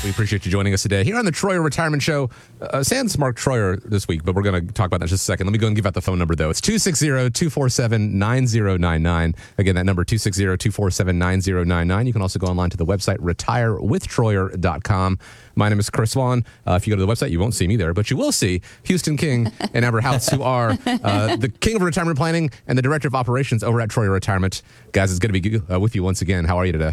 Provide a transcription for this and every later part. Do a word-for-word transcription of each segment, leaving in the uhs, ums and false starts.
We appreciate you joining us today here on the Troyer Retirement Show. Uh, sans Mark Troyer this week, but we're going to talk about that in just a second. Let me go and give out the phone number, though. It's two six zero, two four seven, nine zero nine nine. Again, that number, two six zero, two four seven, nine zero nine nine. You can also go online to the website, retire with troyer dot com. My name is Chris Vaughn. Uh, if you go to the website, you won't see me there, but you will see Houston King and Amber House, who are uh, the king of retirement planning and the director of operations over at Troyer Retirement. Guys, it's good to be uh, with you once again. How are you today?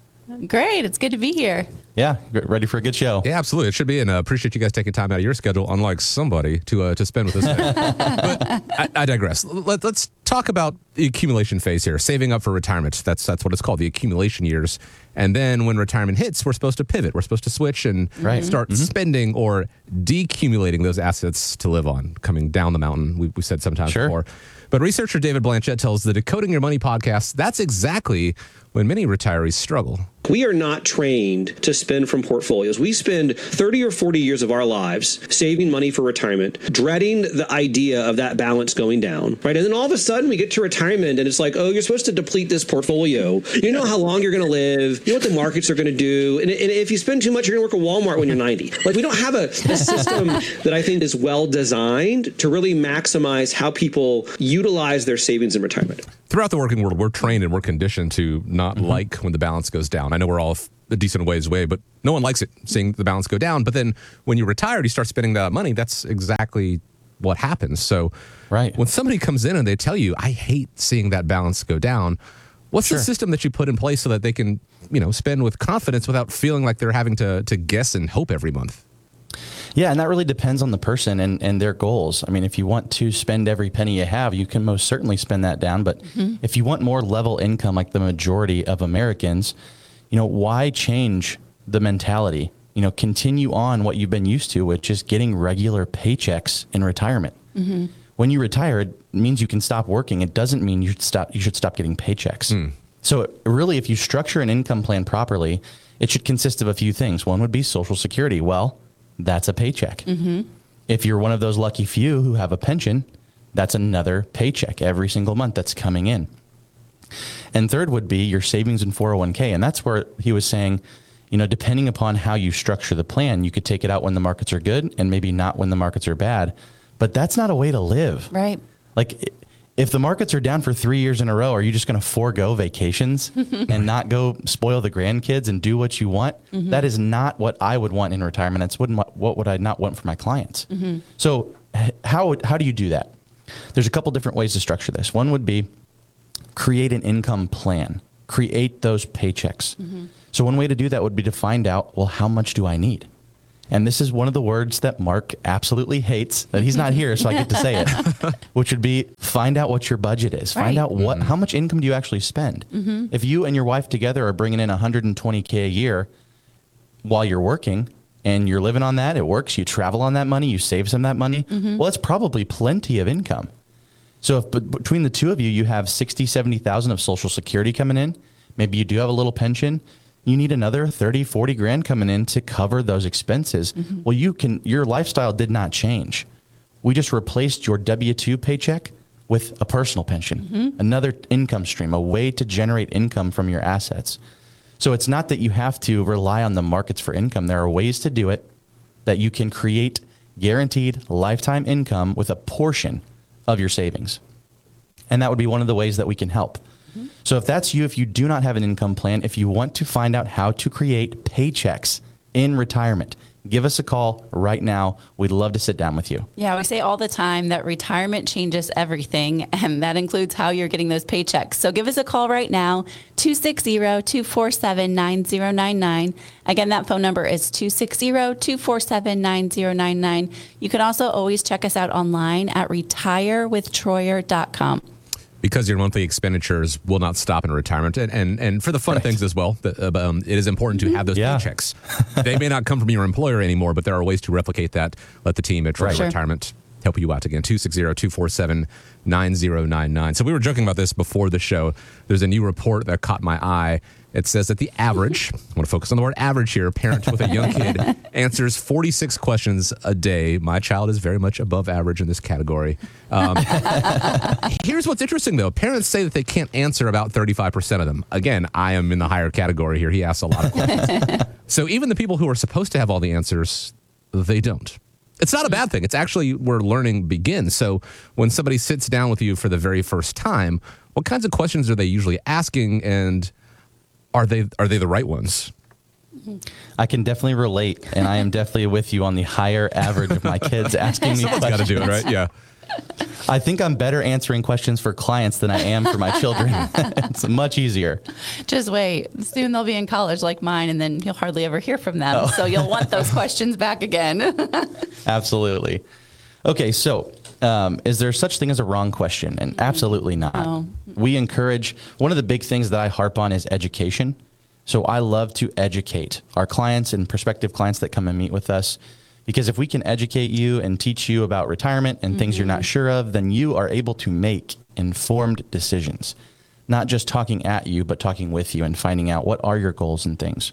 Great. It's good to be here. Yeah, ready for a good show. Yeah, absolutely. It should be, and uh, appreciate you guys taking time out of your schedule, unlike somebody, to uh, to spend with us today. But I, I digress. Let, let's talk about the accumulation phase here, saving up for retirement. That's that's what it's called, the accumulation years. And then when retirement hits, we're supposed to pivot. We're supposed to switch and right. start mm-hmm. spending or decumulating those assets to live on, coming down the mountain, we, we said sometimes sure. before. But researcher David Blanchett tells the Decoding Your Money podcast that's exactly when many retirees struggle. We are not trained to spend from portfolios. We spend thirty or forty years of our lives saving money for retirement, dreading the idea of that balance going down, right? And then all of a sudden we get to retirement and it's like, oh, you're supposed to deplete this portfolio. You know how long you're going to live. You know what the markets are going to do. And, and if you spend too much, you're going to work at Walmart when you're ninety. Like, we don't have a, a system that I think is well designed to really maximize how people utilize their savings in retirement. Throughout the working world, we're trained and we're conditioned to not mm-hmm. like when the balance goes down. I know we're all a decent ways away, but no one likes it, seeing the balance go down. But then when you're retired, you start spending that money. That's exactly what happens. So right. when somebody comes in and they tell you, I hate seeing that balance go down, what's sure. the system that you put in place so that they can, you know, spend with confidence without feeling like they're having to to guess and hope every month? Yeah, and that really depends on the person and, and their goals. I mean, if you want to spend every penny you have, you can most certainly spend that down. But mm-hmm. if you want more level income like the majority of Americans, you know, why change the mentality? You know, continue on what you've been used to, which is getting regular paychecks in retirement. Mm-hmm. When you retire, it means you can stop working. It doesn't mean you should stop, you should stop getting paychecks. Mm. So really, if you structure an income plan properly, it should consist of a few things. One would be Social Security. Well, that's a paycheck. Mm-hmm. If you're one of those lucky few who have a pension, that's another paycheck every single month that's coming in. And third would be your savings in four oh one k. And that's where he was saying, you know, depending upon how you structure the plan, you could take it out when the markets are good and maybe not when the markets are bad. But that's not a way to live. Right. Like, if the markets are down for three years in a row, are you just going to forego vacations and not go spoil the grandkids and do what you want? Mm-hmm. That is not what I would want in retirement. That's what, what would I not want for my clients. Mm-hmm. So how, how do you do that? There's a couple different ways to structure this. One would be create an income plan, create those paychecks. Mm-hmm. So one way to do that would be to find out, well, how much do I need? And this is one of the words that Mark absolutely hates, that he's not here, so I get to say it, which would be find out what your budget is. Find right. out what, mm-hmm. how much income do you actually spend? Mm-hmm. If you and your wife together are bringing in one hundred twenty K a year while you're working and you're living on that, it works, you travel on that money, you save some of that money, mm-hmm. well, that's probably plenty of income. So if b- between the two of you, you have sixty, seventy thousand of Social Security coming in, maybe you do have a little pension, you need another thirty, forty grand coming in to cover those expenses. Mm-hmm. Well, you can, your lifestyle did not change. We just replaced your W two paycheck with a personal pension, mm-hmm. another income stream, a way to generate income from your assets. So it's not that you have to rely on the markets for income. There are ways to do it that you can create guaranteed lifetime income with a portion of your savings. And that would be one of the ways that we can help. So if that's you, if you do not have an income plan, if you want to find out how to create paychecks in retirement, give us a call right now. We'd love to sit down with you. Yeah, we say all the time that retirement changes everything, and that includes how you're getting those paychecks. So give us a call right now, two six zero, two four seven, nine zero nine nine. Again, that phone number is two six zero, two four seven, nine zero nine nine. You can also always check us out online at retire with troyer dot com. Because your monthly expenditures will not stop in retirement. And and, and for the fun right. things as well, uh, um, it is important to have those yeah. paychecks. They may not come from your employer anymore, but there are ways to replicate that. Let the team at Troyer Right. Retirement help you out. Again, two six zero, two four seven, nine zero nine nine. So we were joking about this before the show. There's a new report that caught my eye. It says that the average, I want to focus on the word average here, parent with a young kid answers forty-six questions a day. My child is very much above average in this category. Um, here's what's interesting, though. Parents say that they can't answer about thirty-five percent of them. Again, I am in the higher category here. He asks a lot of questions. So even the people who are supposed to have all the answers, they don't. It's not a bad thing. It's actually where learning begins. So when somebody sits down with you for the very first time, what kinds of questions are they usually asking, and are they are they the right ones? I can definitely relate, and I am definitely with you on the higher average of my kids asking me Someone's questions. got to do it, right? Yeah. I think I'm better answering questions for clients than I am for my children. It's much easier. Just wait. Soon they'll be in college like mine, and then you'll hardly ever hear from them. Oh. So you'll want those questions back again. Absolutely. Okay, so um, is there such thing as a wrong question? And absolutely not. No. We encourage, one of the big things that I harp on is education. So I love to educate our clients and prospective clients that come and meet with us. Because if we can educate you and teach you about retirement and mm-hmm. things you're not sure of, then you are able to make informed decisions. Not just talking at you, but talking with you and finding out what are your goals and things.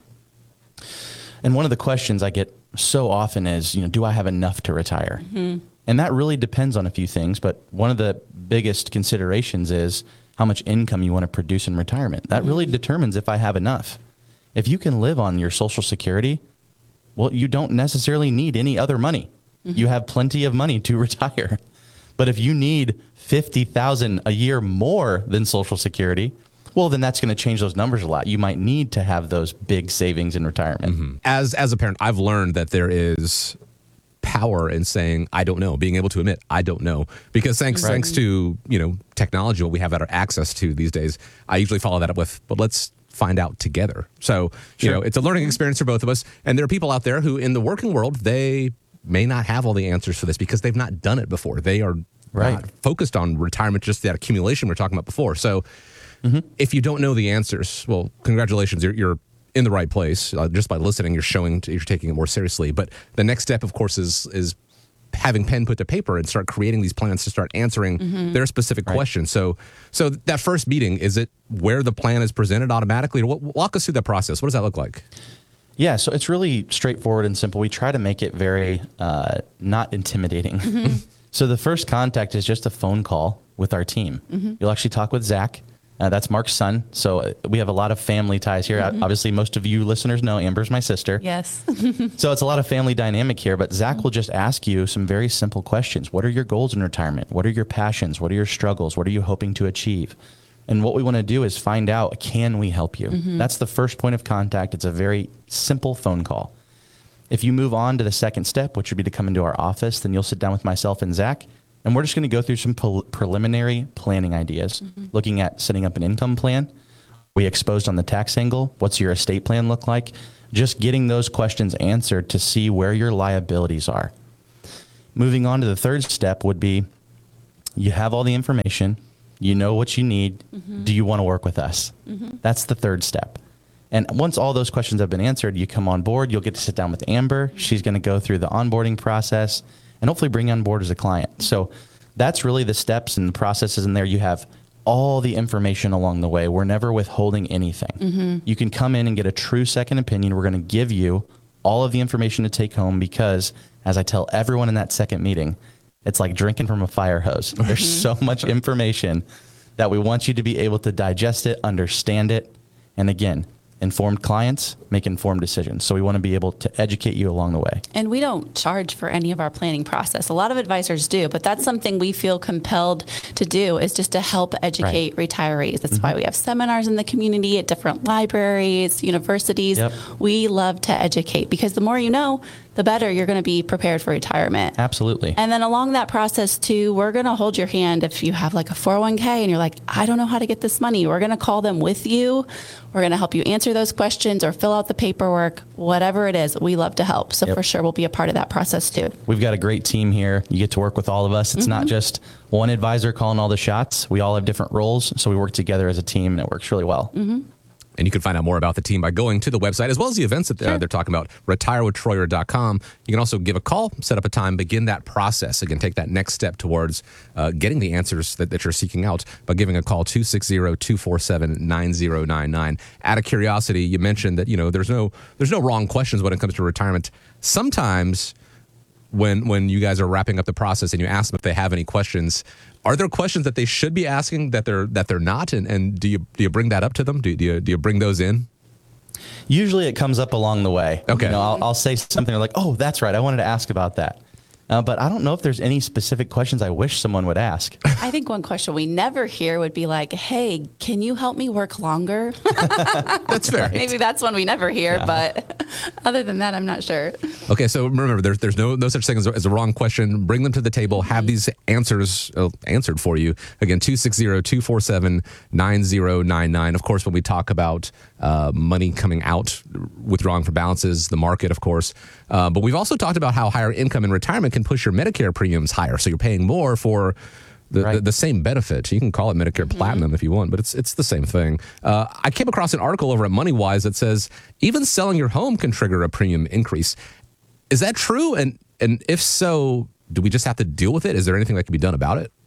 And one of the questions I get so often is, you know, do I have enough to retire? Mm-hmm. And that really depends on a few things, but one of the biggest considerations is how much income you want to produce in retirement. That mm-hmm. really determines if I have enough. If you can live on your Social Security, well, you don't necessarily need any other money. Mm-hmm. You have plenty of money to retire. But if you need fifty thousand dollars a year more than Social Security, well, then that's going to change those numbers a lot. You might need to have those big savings in retirement. Mm-hmm. As as a parent, I've learned that there is power in saying, I don't know, being able to admit, I don't know. Because thanks Right. thanks to, you know, technology, what we have at our access to these days, I usually follow that up with, but let's find out together. So, you Sure. know, it's a learning experience for both of us. And there are people out there who in the working world, they may not have all the answers for this because they've not done it before. They are Right. not focused on retirement, just that accumulation we we're talking about before. So Mm-hmm. if you don't know the answers, well, congratulations, you're, you're in the right place. Uh, just by listening, you're showing t- you're taking it more seriously. But the next step, of course, is is having pen put to paper and start creating these plans to start answering mm-hmm. their specific Right. questions. So, so that first meeting, is it where the plan is presented automatically? Or what, walk us through that process. What does that look like? Yeah, so it's really straightforward and simple. We try to make it very uh, not intimidating. Mm-hmm. So the first contact is just a phone call with our team. Mm-hmm. You'll actually talk with Zach. Uh, that's Mark's son. So uh, we have a lot of family ties here. Mm-hmm. Obviously, most of you listeners know Amber's my sister. Yes. So it's a lot of family dynamic here, but Zach will just ask you some very simple questions. What are your goals in retirement? What are your passions? What are your struggles? What are you hoping to achieve? And what we want to do is find out, can we help you? Mm-hmm. That's the first point of contact. It's a very simple phone call. If you move on to the second step, which would be to come into our office, then you'll sit down with myself and Zach, and we're just going to go through some pre- preliminary planning ideas, mm-hmm. looking at setting up an income plan. We exposed on the tax angle. What's your estate plan look like? Just getting those questions answered to see where your liabilities are. Moving on to the third step would be, you have all the information. You know what you need. Mm-hmm. Do you want to work with us? Mm-hmm. That's the third step. And once all those questions have been answered, you come on board. You'll get to sit down with Amber. She's going to go through the onboarding process and hopefully bring you on board as a client. So that's really the steps and the processes in there. You have all the information along the way. We're never withholding anything. Mm-hmm. You can come in and get a true second opinion. We're going to give you all of the information to take home because, as I tell everyone in that second meeting, it's like drinking from a fire hose. There's so much information that we want you to be able to digest it, understand it. And again, informed clients make informed decisions. So we want to be able to educate you along the way. And we don't charge for any of our planning process. A lot of advisors do, but that's something we feel compelled to do, is just to help educate right. retirees. That's mm-hmm. why we have seminars in the community at different libraries, universities. Yep. We love to educate because the more you know, the better you're going to be prepared for retirement. Absolutely. And then along that process too, we're going to hold your hand if you have like a four oh one k and you're like, I don't know how to get this money. We're going to call them with you. We're going to help you answer those questions or fill out the paperwork, whatever it is. We love to help. So yep. for sure, we'll be a part of that process too. We've got a great team here. You get to work with all of us. It's mm-hmm. not just one advisor calling all the shots. We all have different roles. So we work together as a team and it works really well. Mm-hmm. And you can find out more about the team by going to the website, as well as the events that uh, sure. they're talking about, retire with troyer dot com. You can also give a call, set up a time, begin that process. Again, take that next step towards uh, getting the answers that, that you're seeking out by giving a call, two six zero, two four seven, nine zero nine nine. Out of curiosity, you mentioned that, you know, there's no there's no wrong questions when it comes to retirement. Sometimes when when you guys are wrapping up the process and you ask them if they have any questions, are there questions that they should be asking that they're that they're not? And, and do you do you bring that up to them? Do, do you do you bring those in? Usually it comes up along the way. Okay. You know, I'll, I'll say something like, oh, that's right. I wanted to ask about that. Uh, but I don't know if there's any specific questions I wish someone would ask. I think one question we never hear would be like, hey, can you help me work longer? That's fair. Maybe that's one we never hear, yeah. But other than that, I'm not sure. Okay, so remember, there's there's no no such thing as a, as a wrong question. Bring them to the table. Have mm-hmm. these answers uh, answered for you. Again, two six zero, two four seven, nine zero nine nine. Of course, when we talk about uh, money coming out, withdrawing for balances, the market, of course. Uh, but we've also talked about how higher income in retirement can push your Medicare premiums higher. So you're paying more for the, right. the, the same benefit. You can call it Medicare mm-hmm. Platinum if you want, but it's it's the same thing. Uh, I came across an article over at MoneyWise that says even selling your home can trigger a premium increase. Is that true? And and if so, do we just have to deal with it? Is there anything that can be done about it?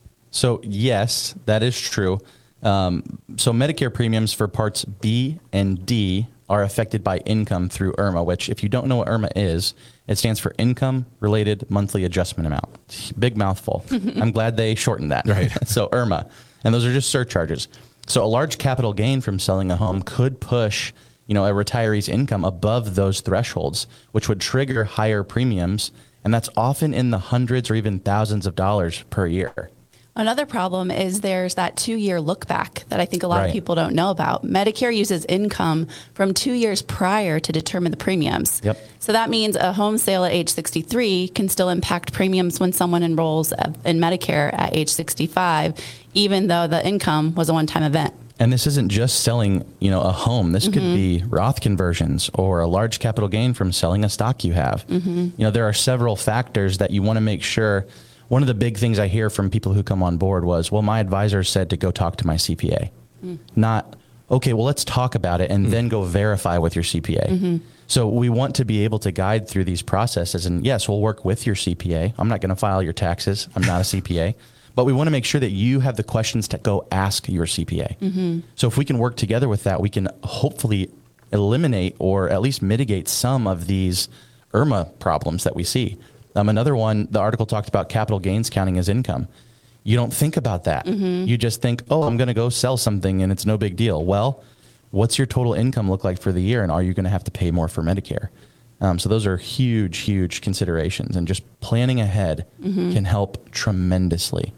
So yes, that is true. Um, so Medicare premiums for parts B and D are affected by income through I R M A, which if you don't know what I R M A is, it stands for Income Related Monthly Adjustment Amount. Big mouthful. I'm glad they shortened that. Right. So I R M A, and those are just surcharges. So a large capital gain from selling a home could push, you know, a retiree's income above those thresholds, which would trigger higher premiums, and that's often in the hundreds or even thousands of dollars per year. Another problem is there's that two-year look back that I think a lot Right. of people don't know about. Medicare uses income from two years prior to determine the premiums. Yep. So that means a home sale at age sixty-three can still impact premiums when someone enrolls in Medicare at age sixty-five, even though the income was a one-time event. And this isn't just selling, you know, a home. This could be Roth conversions or a large capital gain from selling a stock you have. You know, there are several factors that you want to make sure. One of the big things I hear from people who come on board was, well, my advisor said to go talk to my C P A. Mm. Not, okay, well, let's talk about it and mm. then go verify with your C P A. Mm-hmm. So we want to be able to guide through these processes. And yes, we'll work with your C P A. I'm not going to file your taxes. I'm not a C P A. But we want to make sure that you have the questions to go ask your C P A. Mm-hmm. So if we can work together with that, we can hopefully eliminate or at least mitigate some of these I R M A problems that we see. Um, another one, the article talked about capital gains counting as income. You don't think about that. Mm-hmm. You just think, oh, I'm going to go sell something and it's no big deal. Well, what's your total income look like for the year? And are you going to have to pay more for Medicare? Um, so those are huge, huge considerations. And just planning ahead mm-hmm. can help tremendously.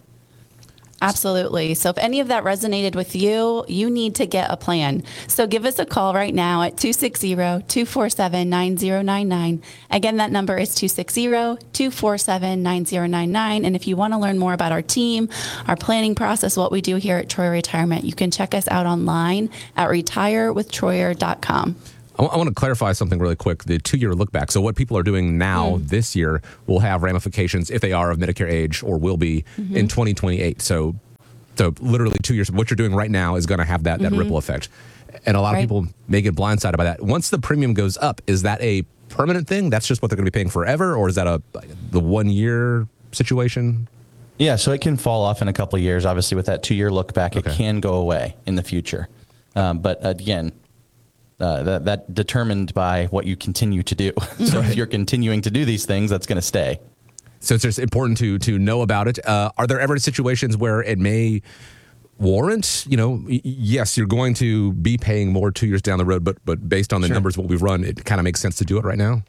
Absolutely. So if any of that resonated with you, you need to get a plan. So give us a call right now at two six zero, two four seven, nine zero nine nine. Again, that number is two six zero, two four seven, nine zero nine nine. And if you want to learn more about our team, our planning process, what we do here at Troyer Retirement, you can check us out online at retire with troyer dot com. I want to clarify something really quick, the two-year look back. So what people are doing now mm. this year will have ramifications if they are of Medicare age or will be mm-hmm. in twenty twenty-eight. So so literally two years, what you're doing right now is going to have that, that mm-hmm. ripple effect. And a lot right. of people may get blindsided by that. Once the premium goes up, is that a permanent thing? That's just what they're going to be paying forever? Or is that a the one-year situation? Yeah, so it can fall off in a couple of years. Obviously, with that two-year look back, okay. it can go away in the future. Um, but again, Uh, that, that determined by what you continue to do. So if you're continuing to do these things, that's going to stay. So it's just important to to know about it. Uh, are there ever situations where it may warrant, you know, y- yes, you're going to be paying more two years down the road, but but based on the Sure. numbers what we've run, it kind of makes sense to do it right now?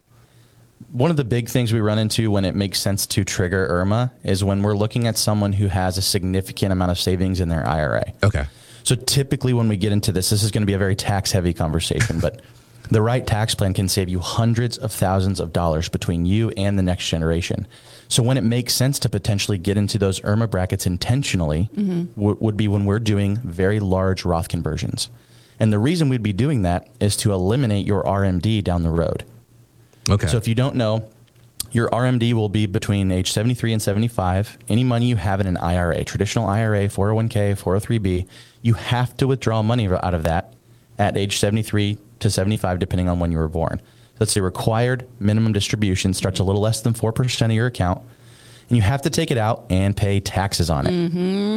One of the big things we run into when it makes sense to trigger I R M A is when we're looking at someone who has a significant amount of savings in their I R A. Okay. So typically when we get into this, this is going to be a very tax-heavy conversation, but the right tax plan can save you hundreds of thousands of dollars between you and the next generation. So when it makes sense to potentially get into those I R M A brackets intentionally mm-hmm. w- would be when we're doing very large Roth conversions. And the reason we'd be doing that is to eliminate your R M D down the road. Okay. So if you don't know, your R M D will be between age seventy-three and seventy-five. Any money you have in an I R A, traditional I R A, four oh one k, four oh three b, you have to withdraw money out of that at age seventy-three to seventy-five, depending on when you were born. That's the required minimum distribution, starts a little less than four percent of your account, and you have to take it out and pay taxes on it. Mm-hmm.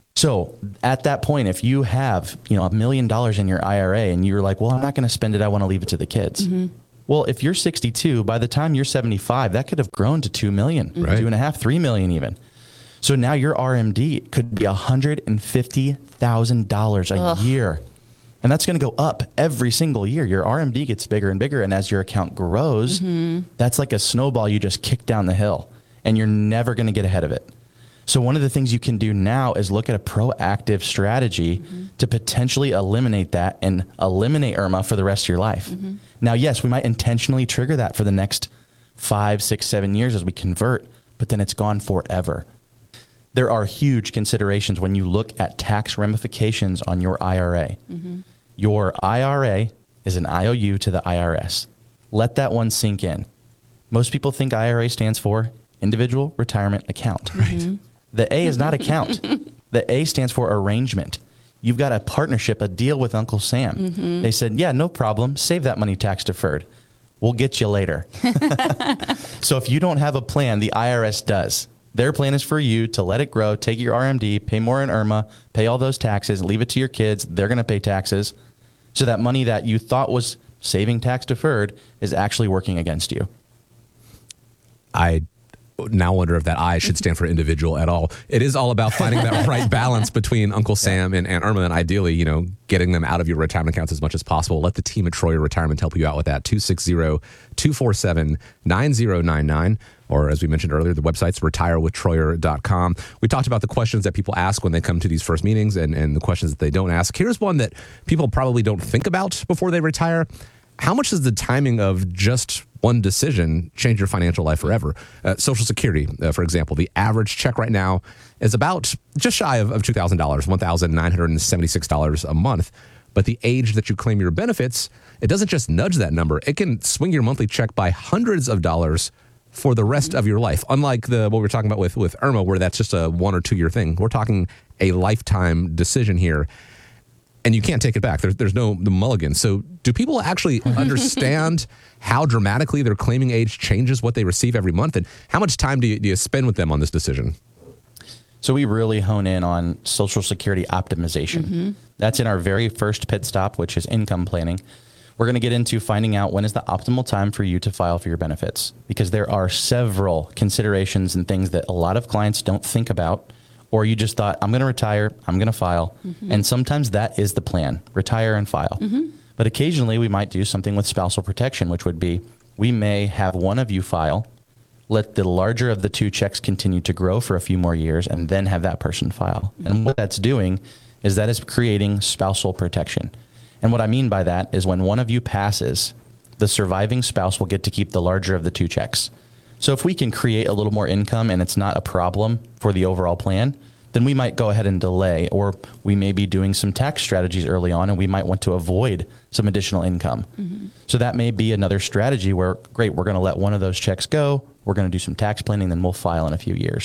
So at that point, if you have, you know, a million dollars in your I R A and you're like, well, I'm not going to spend it, I want to leave it to the kids. Mm-hmm. Well, if you're sixty-two, by the time you're seventy-five, that could have grown to two million, right. two and a half, three million even. So now your R M D could be one hundred fifty thousand dollars a Ugh. year. And that's going to go up every single year. Your R M D gets bigger and bigger. And as your account grows, mm-hmm. that's like a snowball you just kick down the hill, and you're never going to get ahead of it. So one of the things you can do now is look at a proactive strategy mm-hmm. to potentially eliminate that and eliminate I R M A for the rest of your life. Mm-hmm. Now, yes, we might intentionally trigger that for the next five, six, seven years as we convert, but then it's gone forever. There are huge considerations when you look at tax ramifications on your I R A. Mm-hmm. Your I R A is an I O U to the I R S. Let that one sink in. Most people think I R A stands for Individual Retirement Account. Right. Mm-hmm. The A is not account. The A stands for arrangement. You've got a partnership, a deal with Uncle Sam. Mm-hmm. They said, yeah, no problem. Save that money tax deferred. We'll get you later. So if you don't have a plan, the I R S does. Their plan is for you to let it grow, take your R M D, pay more in I R M A, pay all those taxes, leave it to your kids. They're going to pay taxes. So that money that you thought was saving tax deferred is actually working against you. I now wonder if that I should stand for individual at all. It is all about finding that right balance between Uncle Sam and Aunt Irma, and ideally, you know, getting them out of your retirement accounts as much as possible. Let the team at Troyer Retirement help you out with that. two six zero, two four seven, nine zero nine nine. Or as we mentioned earlier, the website's retire with troyer dot com. We talked about the questions that people ask when they come to these first meetings and, and the questions that they don't ask. Here's one that people probably don't think about before they retire. How much does the timing of just one decision change your financial life forever? Uh, Social Security, uh, for example, the average check right now is about just shy of, of two thousand dollars, one thousand nine hundred seventy-six dollars a month. But the age that you claim your benefits, it doesn't just nudge that number. It can swing your monthly check by hundreds of dollars for the rest of your life. Unlike the what we were talking about with, with I R M A, where that's just a one or two year thing. We're talking a lifetime decision here. And you can't take it back. There's there's no the mulligan. So do people actually understand how dramatically their claiming age changes what they receive every month? And how much time do you, do you spend with them on this decision? So we really hone in on Social Security optimization. Mm-hmm. That's in our very first pit stop, which is income planning. We're going to get into finding out when is the optimal time for you to file for your benefits, because there are several considerations and things that a lot of clients don't think about. Or you just thought, I'm going to retire, I'm going to file. Mm-hmm. And sometimes that is the plan, retire and file. Mm-hmm. But occasionally we might do something with spousal protection, which would be, we may have one of you file, let the larger of the two checks continue to grow for a few more years, and then have that person file. Mm-hmm. And what that's doing is that is creating spousal protection. And what I mean by that is when one of you passes, the surviving spouse will get to keep the larger of the two checks. So if we can create a little more income and it's not a problem for the overall plan, then we might go ahead and delay, or we may be doing some tax strategies early on and we might want to avoid some additional income. Mm-hmm. So that may be another strategy where, great, we're going to let one of those checks go. We're going to do some tax planning, then we'll file in a few years.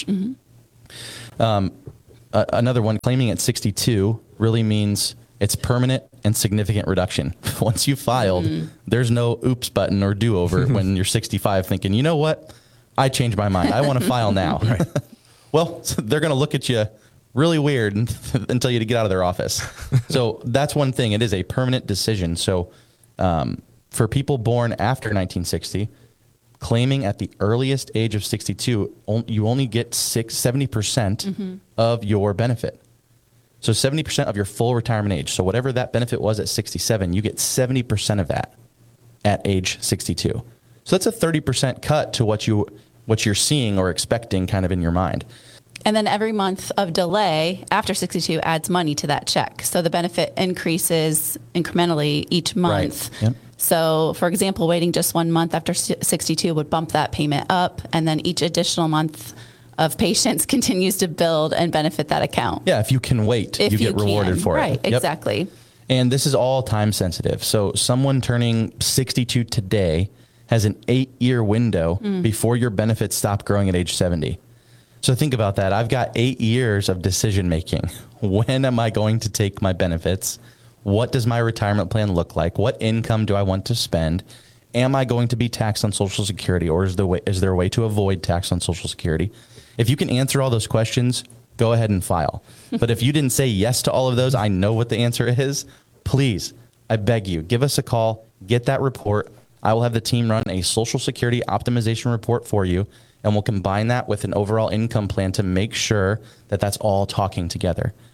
Mm-hmm. Um, uh, another one, claiming at sixty-two really means it's permanent and significant reduction. Once you filed, mm-hmm. there's no oops button or do-over when you're sixty-five thinking, you know what? I changed my mind. I want to file now. Right. Well, so they're going to look at you really weird until you get out of their office. So that's one thing. It is a permanent decision. So um, for people born after nineteen sixty, claiming at the earliest age of sixty-two, you only get six, seventy percent mm-hmm. of your benefit. So seventy percent of your full retirement age. So whatever that benefit was at sixty-seven, you get seventy percent of that at age sixty-two. So that's a thirty percent cut to what you what you're seeing or expecting kind of in your mind. And then every month of delay after sixty-two adds money to that check. So the benefit increases incrementally each month. Right. Yep. So for example, waiting just one month after sixty-two would bump that payment up. And then each additional month of patience continues to build and benefit that account. Yeah, if you can wait, if you get you rewarded can. for right, it. Right, exactly. Yep. And this is all time sensitive. So someone turning sixty-two today has an eight-year window mm. before your benefits stop growing at age seventy. So think about that. I've got eight years of decision making. When am I going to take my benefits? What does my retirement plan look like? What income do I want to spend? Am I going to be taxed on Social Security, or is there, way, is there a way to avoid tax on Social Security? If you can answer all those questions, go ahead and file. But if you didn't say yes to all of those, I know what the answer is. Please, I beg you, give us a call, get that report. I will have the team run a Social Security optimization report for you, and we'll combine that with an overall income plan to make sure that that's all talking together.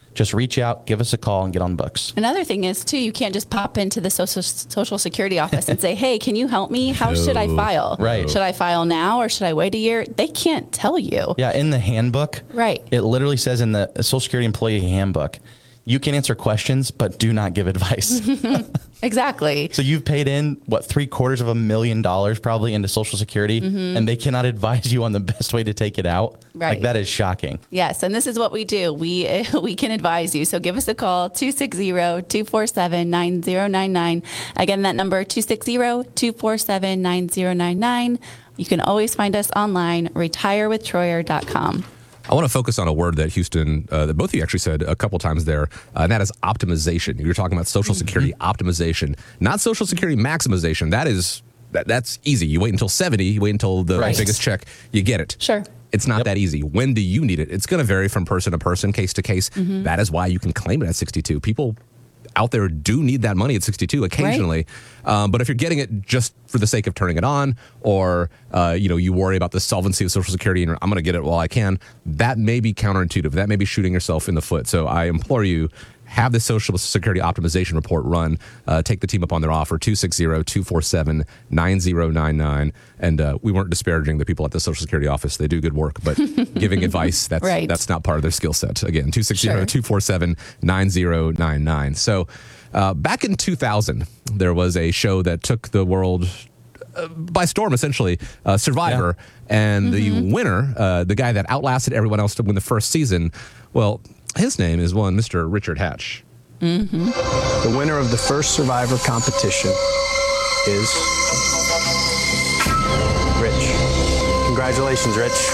just reach out, give us a call, and get on the books. Another thing is, too, you can't just pop into the social, social Security office and say, hey, can you help me? How should I file? Right. Should I file now or should I wait a year? They can't tell you. Yeah, in the handbook, Right. it literally says in the Social Security Employee Handbook, you can answer questions, but do not give advice. Exactly. So you've paid in, what, three quarters of a million dollars probably into Social Security, Mm-hmm. and they cannot advise you on the best way to take it out? Right. Like, that is shocking. Yes, and this is what we do. We we can advise you. So give us a call, two six zero, two four seven, nine zero nine nine. Again, that number, two six zero, two four seven, nine zero nine nine. You can always find us online, retire with troyer dot com. I want to focus on a word that Houston, uh, that both of you actually said a couple times there, uh, and that is optimization. You're talking about Social Security optimization, not Social Security maximization. That is, that, that's easy. You wait until seventy, you wait until the Right. biggest check, you get it. Sure. It's not Yep. that easy. When do you need it? It's going to vary from person to person, case to case. That is why you can claim it at sixty-two. People out there do need that money at sixty-two occasionally. Um, but if you're getting it just for the sake of turning it on, or uh, you know, you worry about the solvency of Social Security and I'm going to get it while I can, that may be counterintuitive. That may be shooting yourself in the foot. So I implore you, have the Social Security optimization report run. Uh, take the team up on their offer, two six zero, two four seven, nine zero nine nine. And uh, we weren't disparaging the people at the Social Security office. They do good work, but giving advice, that's Right. that's not part of their skill set. Again, two six zero, Sure. two four seven, nine zero nine nine. So uh, back in two thousand, there was a show that took the world uh, by storm, essentially, uh, Survivor. And the winner, uh, the guy that outlasted everyone else to win the first season, well, his name is one Mister Richard Hatch. The winner of the first Survivor competition is Rich. Congratulations, Rich.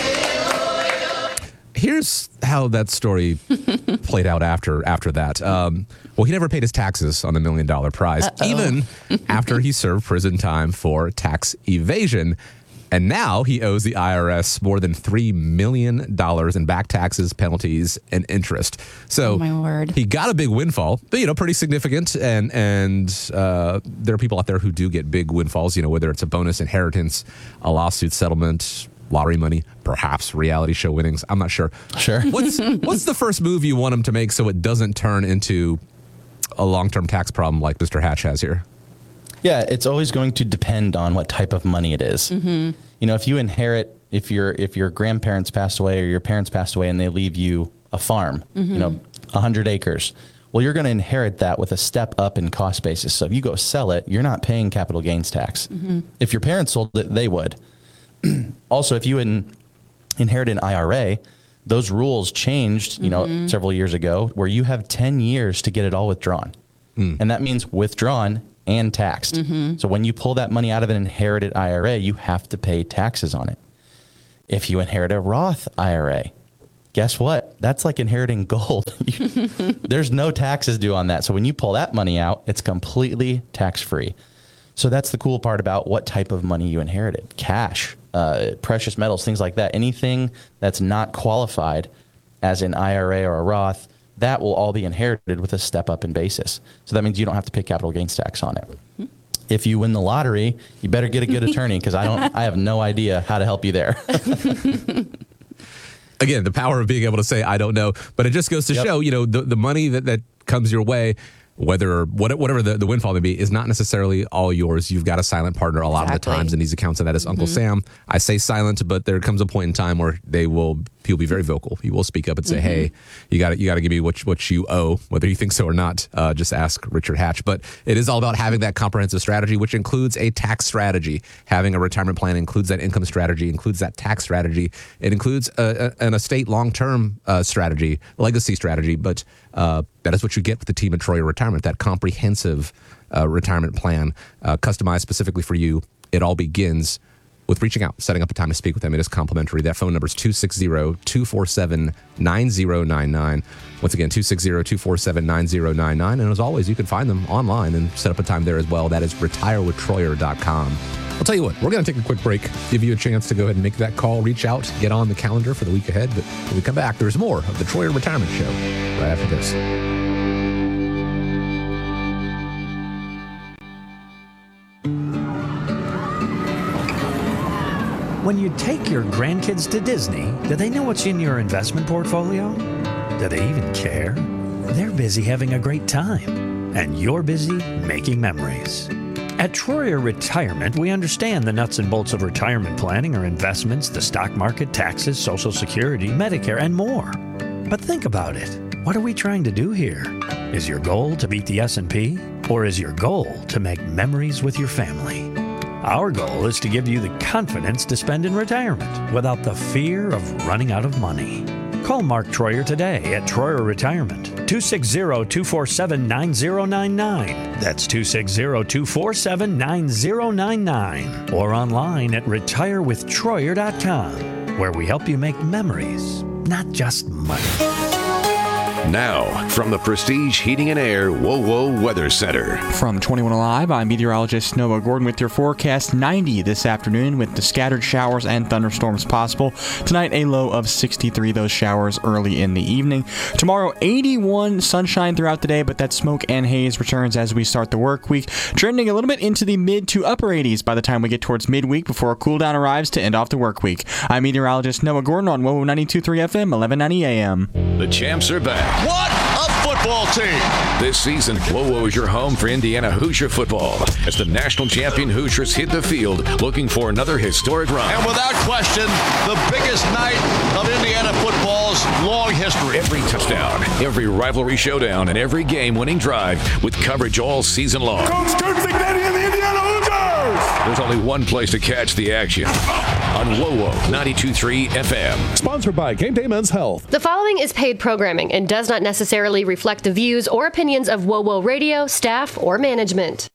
Here's how that story played out after after that. Um, well, he never paid his taxes on the million dollar prize, Uh-oh. even after he served prison time for tax evasion. And now he owes the I R S more than three million dollars in back taxes, penalties, and interest. So Oh, my word. he got a big windfall, but, you know, pretty significant. And and uh, there are people out there who do get big windfalls, you know, whether it's a bonus inheritance, a lawsuit settlement, lottery money, perhaps reality show winnings. I'm not sure. Sure. What's what's the first move you want him to make so it doesn't turn into a long-term tax problem like Mister Hatch has here? Yeah, it's always going to depend on what type of money it is. You know, if you inherit, if your if your grandparents passed away or your parents passed away and they leave you a farm, you know, one hundred acres, well, you're going to inherit that with a step up in cost basis. So if you go sell it, you're not paying capital gains tax. If your parents sold it, they would. Also, if you in, inherit an I R A, those rules changed, you know, several years ago, where you have ten years to get it all withdrawn. And that means withdrawn and taxed. So when you pull that money out of an inherited I R A, you have to pay taxes on it. If you inherit a Roth I R A, guess what? That's like inheriting gold. You- There's no taxes due on that. So when you pull that money out, it's completely tax-free. So that's the cool part about what type of money you inherited. Cash, uh, precious metals, things like that. Anything that's not qualified as an I R A or a Roth, that will all be inherited with a step up in basis. So that means you don't have to pay capital gains tax on it. If you win the lottery, you better get a good attorney because I don't, I have no idea how to help you there. Again, the power of being able to say, I don't know, but it just goes to Yep. show, you know, the, the money that, that comes your way, whether what, whatever the, the windfall may be, is not necessarily all yours. You've got a silent partner a lot of the Exactly. times in these accounts, and that is Uncle Sam. I say silent, but there comes a point in time where they will, he'll be very vocal. He will speak up and say, hey, you got you got to give me what, what you owe, whether you think so or not. Uh, just ask Richard Hatch. But it is all about having that comprehensive strategy, which includes a tax strategy. Having a retirement plan includes that income strategy, includes that tax strategy. It includes a, a, an estate long-term uh, strategy, legacy strategy, but uh, that is what you get with the team at Troyer Retirement, that comprehensive uh, retirement plan uh, customized specifically for you. It all begins with reaching out, setting up a time to speak with them. It is complimentary. That phone number is two six zero, two four seven, nine zero nine nine. Once again, two six zero, two four seven, nine zero nine nine. And as always, you can find them online and set up a time there as well. That is retire with troyer dot com. I'll tell you what, we're going to take a quick break, give you a chance to go ahead and make that call, reach out, get on the calendar for the week ahead. But when we come back, there's more of the Troyer Retirement Show right after this. When you take your grandkids to Disney, do they know what's in your investment portfolio? Do they even care? They're busy having a great time, and you're busy making memories. At Troyer Retirement, we understand the nuts and bolts of retirement planning are investments, the stock market, taxes, Social Security, Medicare, and more. But think about it. What are we trying to do here? Is your goal to beat the S and P? Or is your goal to make memories with your family? Our goal is to give you the confidence to spend in retirement without the fear of running out of money. Call Mark Troyer today at Troyer Retirement, two six zero, two four seven, nine zero nine nine. That's two six zero, two four seven, nine zero nine nine. Or online at retire with troyer dot com, where we help you make memories, not just money. Now, from the Prestige Heating and Air WoWo Weather Center. From twenty-one Alive, I'm meteorologist Noah Gordon with your forecast. ninety this afternoon with the scattered showers and thunderstorms possible. Tonight, a low of sixty-three, those showers early in the evening. Tomorrow, eighty-one, sunshine throughout the day, but that smoke and haze returns as we start the work week, trending a little bit into the mid to upper eighties by the time we get towards midweek before a cool down arrives to end off the work week. I'm meteorologist Noah Gordon on WoWo ninety-two point three F M, eleven ninety A M. The champs are back. What a football team! This season, WoWo is your home for Indiana Hoosier football as the national champion Hoosiers hit the field looking for another historic run. And without question, the biggest night of Indiana football's long history. Every touchdown, every rivalry showdown, and every game-winning drive with coverage all season long. Coach Kurt Cignetti and the Indiana Hoosiers! There's only one place to catch the action. On WoWo ninety-two point three F M. Sponsored by Game Day Men's Health. The following is paid programming and does not necessarily reflect the views or opinions of WoWo Radio, staff, or management.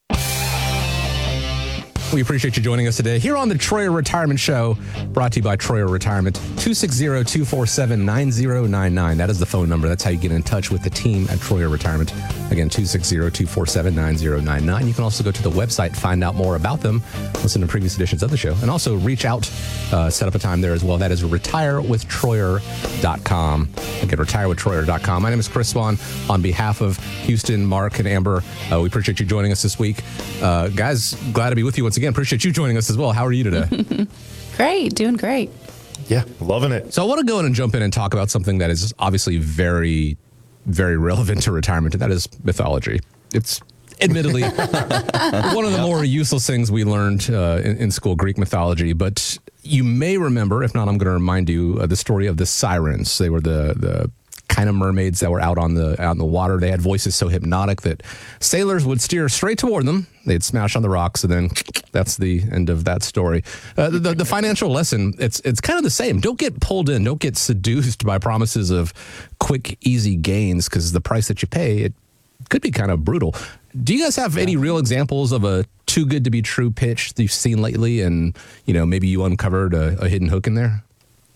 We appreciate you joining us today here on the Troyer Retirement Show, brought to you by Troyer Retirement. two six zero, two four seven, nine zero nine nine. That is the phone number. That's how you get in touch with the team at Troyer Retirement. Again, two six zero, two four seven, nine zero nine nine. You can also go to the website, find out more about them, listen to previous editions of the show, and also reach out, uh, set up a time there as well. That is retire with troyer dot com. Again, retire with troyer dot com. My name is Chris Swan. On behalf of Houston, Mark, and Amber, uh, we appreciate you joining us this week. Uh, guys, glad to be with you once again. Appreciate you joining us as well. How are you today? Great, doing great. Yeah, loving it. So I want to go in and jump in and talk about something that is obviously very, very relevant to retirement, and that is mythology. It's admittedly one of the more useless things we learned uh, in, in school, Greek mythology. But you may remember, if not, I'm going to remind you uh, the story of the sirens. They were the the kind of mermaids that were out on the out in the water. They had voices so hypnotic that sailors would steer straight toward them. They'd smash on the rocks, and then that's the end of that story. Uh, the, the financial lesson, it's it's kind of the same. Don't get pulled in. Don't get seduced by promises of quick, easy gains, because the price that you pay, it could be kind of brutal. Do you guys have any real examples of a too good to be true pitch that you've seen lately, and you know maybe you uncovered a, a hidden hook in there?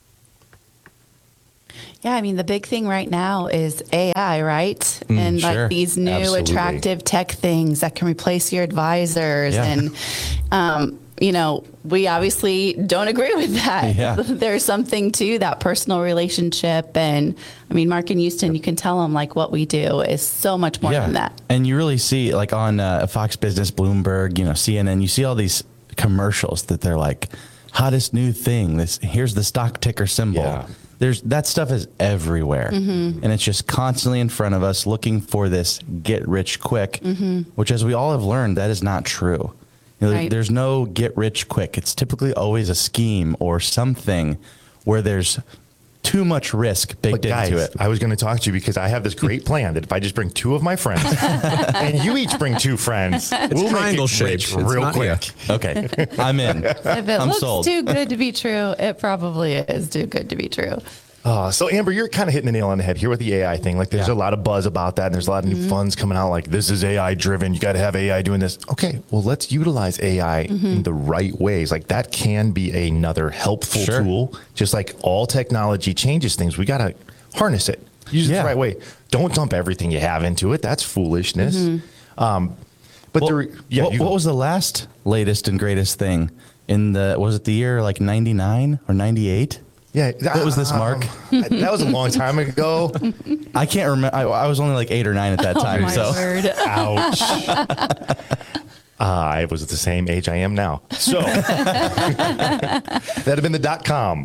Yeah, I mean, the big thing right now is A I, right? Mm, and sure. like these new Absolutely. attractive tech things that can replace your advisors. Yeah. And, um, you know, we obviously don't agree with that. Yeah. There's something to that personal relationship. And I mean, Mark and Houston, you can tell them like what we do is so much more than that. And you really see like on uh, Fox Business, Bloomberg, you know, C N N, you see all these commercials that they're like, hottest new thing. This here's the stock ticker symbol. Yeah. There's that stuff is everywhere, Mm-hmm. and it's just constantly in front of us, looking for this get rich quick. Mm-hmm. Which, as we all have learned, that is not true. You know, Right. There's no get rich quick. It's typically always a scheme or something where there's too much risk baked But guys, into it. I was going to talk to you because I have this great plan that if I just bring two of my friends and you each bring two friends, we'll triangle make it rich shaped. It's real not- quick. Okay, I'm in. If it I'm looks sold. too good to be true, it probably is too good to be true. Uh, so Amber, you're kind of hitting the nail on the head here with the A I thing. Like there's Yeah. a lot of buzz about that, and there's a lot of new funds coming out like this is A I driven. You got to have A I doing this. Okay, well let's utilize A I in the right ways. Like that can be another helpful Sure. tool. Just like all technology changes things, we got to harness it. Use it Yeah. the right way. Don't dump everything you have into it. That's foolishness. Um, but Well, there, yeah, what, you what go. was the last, latest, and greatest thing in the? Was it the year like ninety-nine or ninety-eight? Yeah, What was this, Mark? um, that was a long time ago. I can't remember. I, I was only like eight or nine at that time. oh my so word. Ouch. Uh, I was at the same age I am now. So that'd have been the dot com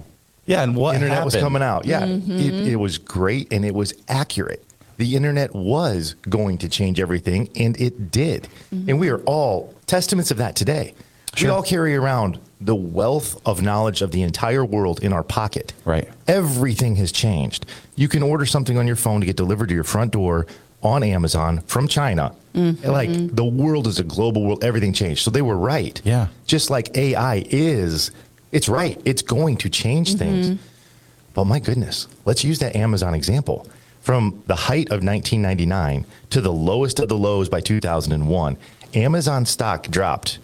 Yeah, and what internet was happened? coming out. Yeah, Mm-hmm. it, it was great and it was accurate. The internet was going to change everything, and it did. Mm-hmm. And we are all testaments of that today. We all carry around the wealth of knowledge of the entire world in our pocket. Right. Everything has changed. You can order something on your phone to get delivered to your front door on Amazon from China. Mm-hmm. Like, the world is a global world. Everything changed. So they were right. Yeah. Just like A I is, it's right. It's going to change Mm-hmm. things. But my goodness, let's use that Amazon example. From the height of nineteen ninety-nine to the lowest of the lows by two thousand one, Amazon stock dropped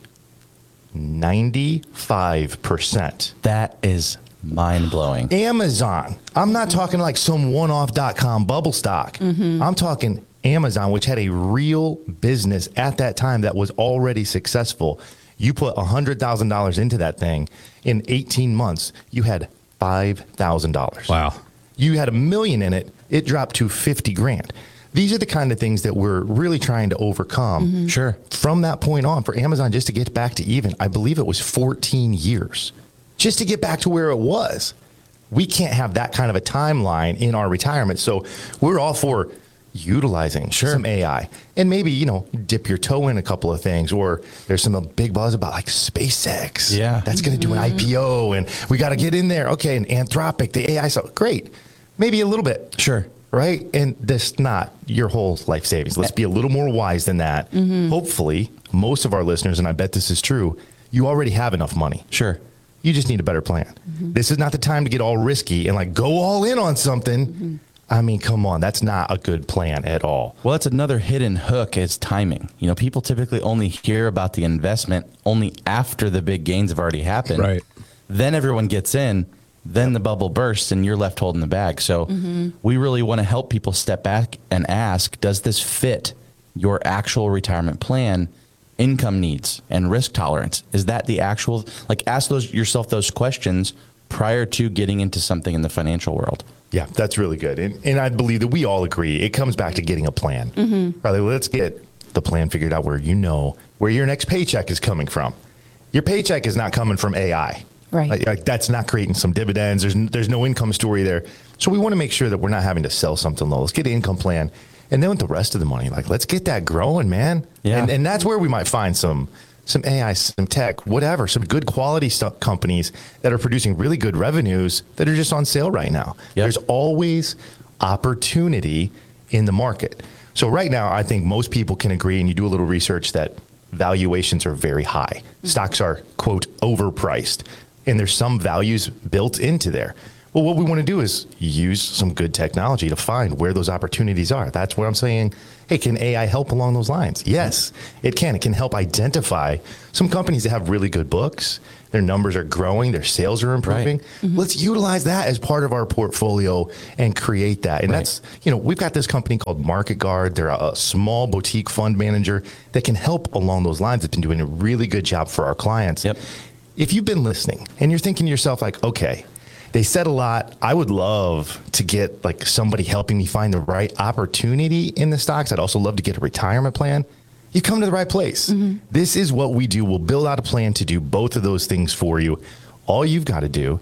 ninety-five percent. That is mind blowing. Amazon. I'm not talking like some one-off dot com bubble stock. Mm-hmm. I'm talking Amazon, which had a real business at that time that was already successful. You put one hundred thousand dollars into that thing. In eighteen months, you had five thousand dollars. Wow. You had a million in it. It dropped to fifty grand. These are the kind of things that we're really trying to overcome. Sure. From that point on, for Amazon just to get back to even, I believe it was fourteen years just to get back to where it was. We can't have that kind of a timeline in our retirement. So we're all for utilizing some A I and maybe, you know, dip your toe in a couple of things, or there's some big buzz about like SpaceX. Yeah. That's going to do an I P O and we got to get in there. Okay. And Anthropic, the A I stuff, great. Maybe a little bit. Sure. Right? And that's not your whole life savings. Let's be a little more wise than that. Hopefully, most of our listeners, and I bet this is true, you already have enough money. Sure. You just need a better plan. This is not the time to get all risky and like go all in on something. I mean, come on. That's not a good plan at all. Well, that's another hidden hook is timing. You know, people typically only hear about the investment only after the big gains have already happened. Right. Then everyone gets in, then the bubble bursts and you're left holding the bag. So Mm-hmm. we really want to help people step back and ask, does this fit your actual retirement plan, income needs, and risk tolerance? Is that the actual, like ask those yourself those questions prior to getting into something in the financial world. Yeah, that's really good. And, and I believe that we all agree. It comes back to getting a plan. Mm-hmm. Riley, let's get the plan figured out where you know where your next paycheck is coming from. Your paycheck is not coming from A I. Right. Like, like that's not creating some dividends. There's there's no income story there. So we want to make sure that we're not having to sell something low. Let's get an income plan. And then with the rest of the money, like let's get that growing, man. Yeah. And, and that's where we might find some some A I, some tech, whatever, some good quality stuff, companies that are producing really good revenues that are just on sale right now. Yep. There's always opportunity in the market. So right now, I think most people can agree, and you do a little research, that valuations are very high. Stocks are, quote, overpriced. And there's some values built into there. Well, what we want to do is use some good technology to find where those opportunities are. That's where I'm saying, hey, can A I help along those lines? Yes, it can. It can help identify some companies that have really good books. Their numbers are growing. Their sales are improving. Right. Let's utilize that as part of our portfolio and create that. And Right. that's, you know, we've got this company called Market Guard. They're a, a small boutique fund manager that can help along those lines. It's been doing a really good job for our clients. Yep. If you've been listening and you're thinking to yourself like, okay, they said a lot. I would love to get like somebody helping me find the right opportunity in the stocks. I'd also love to get a retirement plan. You come to the right place. Mm-hmm. This is what we do. We'll build out a plan to do both of those things for you. All you've got to do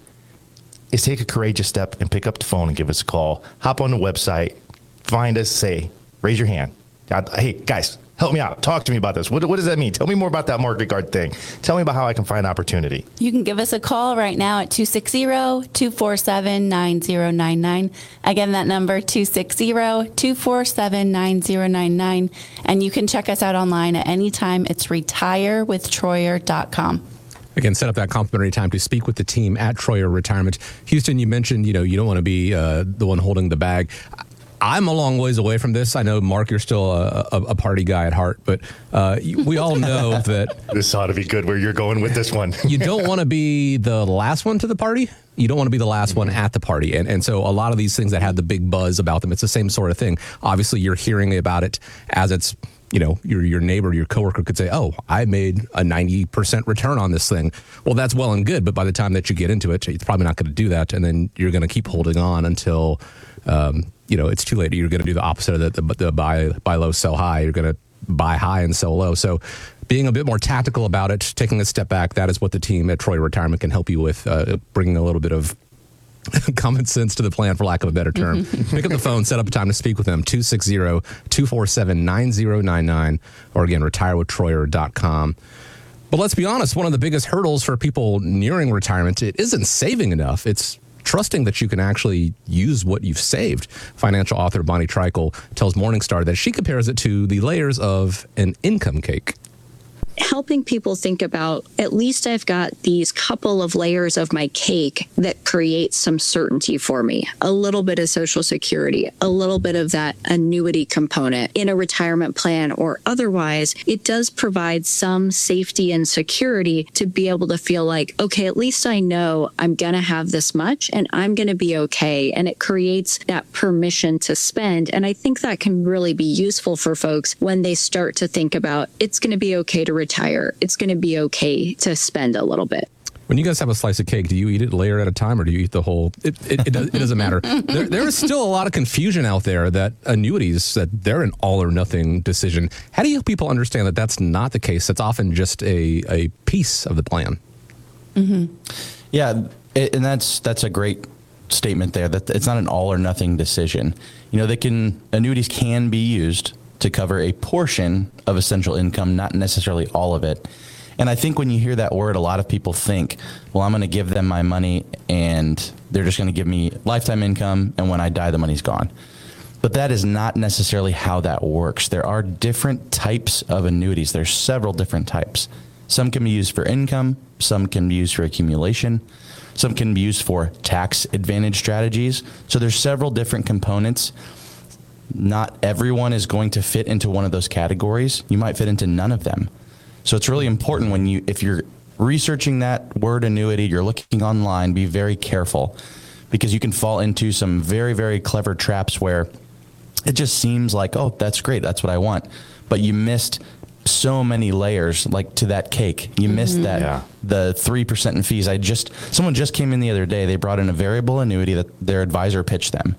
is take a courageous step and pick up the phone and give us a call. Hop on the website, find us, say, raise your hand. Hey, guys, help me out. Talk to me about this. What, what does that mean? Tell me more about that Market Guard thing. Tell me about how I can find opportunity. You can give us a call right now at two six zero, two four seven, nine zero nine nine. Again, that number, two six zero, two four seven, nine zero nine nine. And you can check us out online at any time. It's retire with troyer dot com. Again, set up that complimentary time to speak with the team at Troyer Retirement. Houston, you mentioned, you know, you don't want to be uh, the one holding the bag. I'm a long ways away from this. I know, Mark, you're still a, a, a party guy at heart, but uh, we all know that this ought to be good where you're going with this one. You don't want to be the last one to the party. You don't want to be the last one at the party. And and so a lot of these things that have the big buzz about them, it's the same sort of thing. Obviously, you're hearing about it as it's, you know, your your neighbor, your coworker could say, oh, I made a ninety percent return on this thing. Well, that's well and good. But by the time that you get into it, it's probably not going to do that. And then you're going to keep holding on until, um, you know, it's too late. You're going to do the opposite of the, the, the buy, buy low, sell high. You're going to buy high and sell low. So being a bit more tactical about it, taking a step back, that is what the team at Troyer Retirement can help you with, uh, bringing a little bit of common sense to the plan, for lack of a better term. Pick up the phone, set up a time to speak with them, two six zero, two four seven, nine zero nine nine, or again, retire with troyer dot com. But let's be honest, one of the biggest hurdles for people nearing retirement, it isn't saving enough. It's trusting that you can actually use what you've saved. Financial author Bonnie Treichel tells Morningstar that she compares it to the layers of an income cake. Helping people think about, at least I've got these couple of layers of my cake that create some certainty for me. A little bit of Social Security, a little bit of that annuity component in a retirement plan or otherwise. It does provide some safety and security to be able to feel like, okay, at least I know I'm going to have this much and I'm going to be okay. And it creates that permission to spend. And I think that can really be useful for folks when they start to think about, it's going to be okay to retire. retire, it's going to be okay to spend a little bit. When you guys have a slice of cake, do you eat it layer at a time or do you eat the whole? It, it, it, does, it doesn't matter. There, there is still a lot of confusion out there that annuities, that they're an all or nothing decision. How do you help people understand that that's not the case? That's often just a, a piece of the plan. Mm-hmm. Yeah, it, and that's that's a great statement there, that it's not an all or nothing decision. You know, they can annuities can be used to cover a portion of essential income, not necessarily all of it. And I think when you hear that word, a lot of people think, well, I'm going to give them my money and they're just going to give me lifetime income, and when I die, the money's gone. But that is not necessarily how that works. There are different types of annuities. There's several different types. Some can be used for income, some can be used for accumulation, some can be used for tax advantage strategies. So there's several different components. Not everyone is going to fit into one of those categories. You might fit into none of them. So it's really important when you, if you're researching that word annuity, you're looking online, be very careful, because you can fall into some very, very clever traps where it just seems like, oh, that's great, that's what I want. But you missed so many layers, like to that cake. You missed mm-hmm. that, yeah. the three percent in fees. I just, someone just came in the other day, they brought in a variable annuity that their advisor pitched them.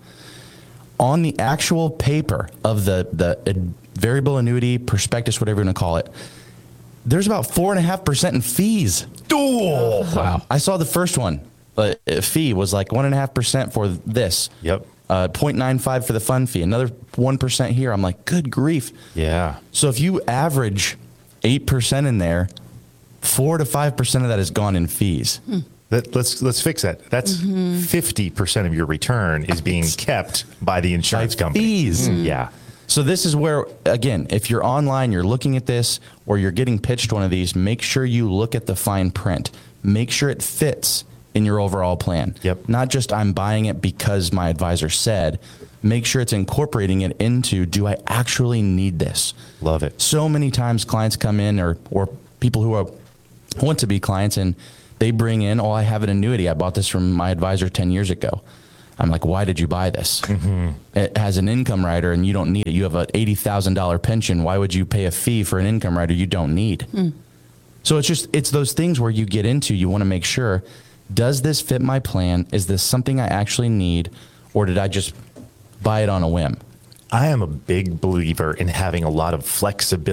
On the actual paper of the, the variable annuity prospectus, whatever you want to call it, there's about four and a half percent in fees. Oh, wow. I saw the first one. But a fee was like one and a half percent for this. Yep. Uh, zero point nine five for the fund fee, another one percent here. I'm like, good grief. Yeah. So if you average eight percent in there, four to five percent of that is gone in fees. Hmm. That, let's let's fix that. That's mm-hmm. fifty percent of your return is being kept by the insurance by company. Fees. Mm. Yeah. So this is where, again, if you're online, you're looking at this, or you're getting pitched one of these, make sure you look at the fine print. Make sure it fits in your overall plan. Yep. Not just I'm buying it because my advisor said. Make sure it's incorporating it into, do I actually need this? Love it. So many times clients come in, or or people who are want to be clients, and they bring in, oh, I have an annuity. I bought this from my advisor ten years ago. I'm like, why did you buy this? Mm-hmm. It has an income rider and you don't need it. You have an eighty thousand dollars pension. Why would you pay a fee for an income rider you don't need? Mm. So it's just, it's those things where you get into, you want to make sure, does this fit my plan? Is this something I actually need? Or did I just buy it on a whim? I am a big believer in having a lot of flexibility